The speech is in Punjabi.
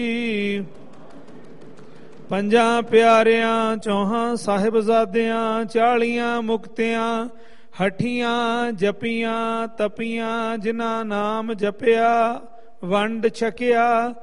ਪੰਜਾਂ ਪਿਆਰਿਆਂ ਚੌਹਾਂ ਸਾਹਿਬਜ਼ਾਦਿਆਂ 40 ਮੁਕਤਿਆਂ ਹਠੀਆਂ ਜਪੀਆਂ ਤਪੀਆਂ ਜਿਨ੍ਹਾਂ ਨਾਮ ਜਪਿਆ ਵੰਡ ਛਕਿਆ